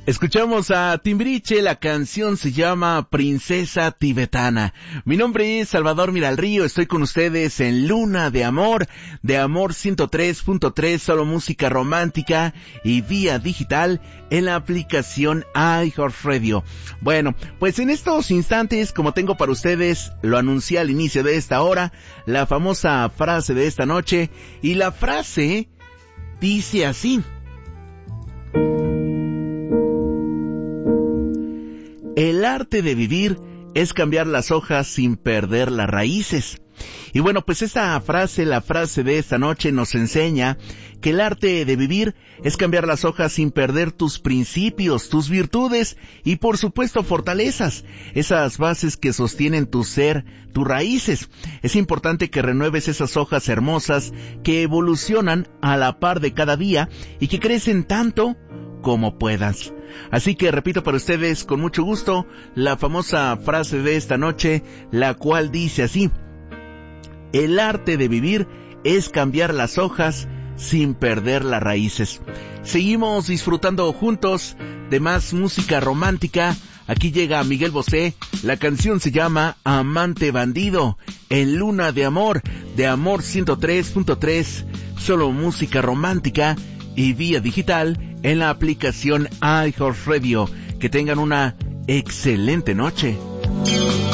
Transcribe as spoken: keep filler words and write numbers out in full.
Escuchamos a Timbiriche, la canción se llama Princesa Tibetana. Mi nombre es Salvador Miralrío, estoy con ustedes en Luna de Amor, de Amor ciento tres punto tres, solo música romántica y vía digital en la aplicación iHeartRadio. Bueno, pues en estos instantes, como tengo para ustedes, lo anuncié al inicio de esta hora, la famosa frase de esta noche, y la frase dice así: el arte de vivir es cambiar las hojas sin perder las raíces. Y bueno, pues esta frase, la frase de esta noche nos enseña que el arte de vivir es cambiar las hojas sin perder tus principios, tus virtudes y por supuesto fortalezas, esas bases que sostienen tu ser, tus raíces. Es importante que renueves esas hojas hermosas que evolucionan a la par de cada día y que crecen tanto como puedas. Así que repito para ustedes con mucho gusto la famosa frase de esta noche, la cual dice así: el arte de vivir es cambiar las hojas sin perder las raíces. Seguimos disfrutando juntos de más música romántica. Aquí llega Miguel Bosé, la canción se llama Amante Bandido, en Luna de Amor, de Amor ciento tres punto tres, solo música romántica y vía digital en la aplicación iHeartRadio. Que tengan una excelente noche.